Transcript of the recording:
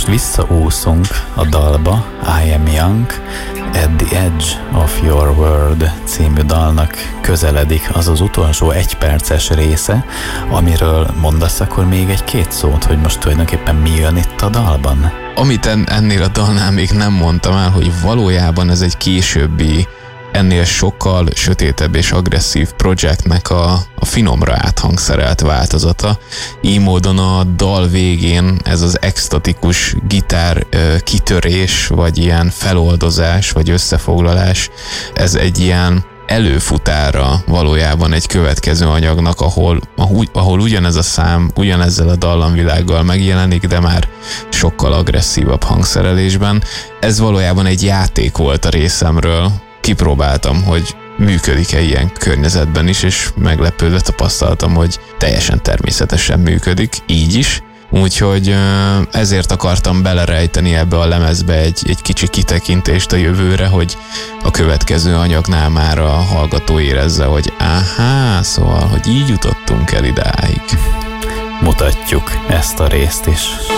most visszaúszunk a dalba, I Am Young, At the Edge of Your World című dalnak közeledik az az utolsó egyperces része, amiről mondasz akkor még egy-két szót, hogy most tulajdonképpen mi jön itt a dalban? Amit ennél a dalnál még nem mondtam el, hogy valójában ez egy későbbi, ennél sokkal sötétebb és agresszív projektnek a finomra áthangszerelt változata. Így módon a dal végén ez az extatikus gitár kitörés, vagy ilyen feloldozás, vagy összefoglalás, ez egy ilyen előfutára valójában egy következő anyagnak, ahol ugyanez a szám, ugyanezzel a dallamvilággal megjelenik, de már sokkal agresszívabb hangszerelésben. Ez valójában egy játék volt a részemről. Kipróbáltam, hogy működik-e ilyen környezetben is, és meglepődve tapasztaltam, hogy teljesen természetesen működik, így is. Úgyhogy ezért akartam belerejteni ebbe a lemezbe egy kicsi kitekintést a jövőre, hogy a következő anyagnál már a hallgató érezze, hogy szóval, hogy így jutottunk el idáig. Mutatjuk ezt a részt is.